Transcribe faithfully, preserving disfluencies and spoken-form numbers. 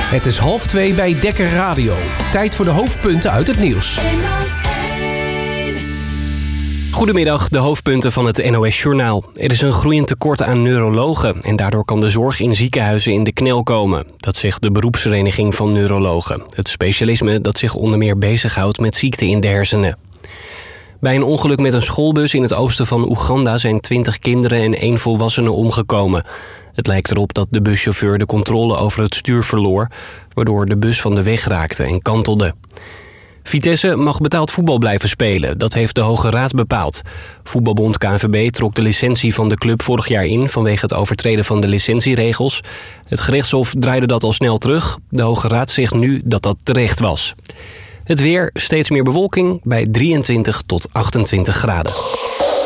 Het is half twee bij Dekker Radio. Tijd voor de hoofdpunten uit het nieuws. Goedemiddag, de hoofdpunten van het N O S-journaal. Er is een groeiend tekort aan neurologen en daardoor kan de zorg in ziekenhuizen in de knel komen. Dat zegt de beroepsvereniging van neurologen. Het specialisme dat zich onder meer bezighoudt met ziekten in de hersenen. Bij een ongeluk met een schoolbus in het oosten van Oeganda zijn twintig kinderen en één volwassene omgekomen. Het lijkt erop dat de buschauffeur de controle over het stuur verloor, waardoor de bus van de weg raakte en kantelde. Vitesse mag betaald voetbal blijven spelen, dat heeft de Hoge Raad bepaald. Voetbalbond K N V B trok de licentie van de club vorig jaar in vanwege het overtreden van de licentieregels. Het gerechtshof draaide dat al snel terug. De Hoge Raad zegt nu dat dat terecht was. Het weer, steeds meer bewolking bij drieëntwintig tot achtentwintig graden.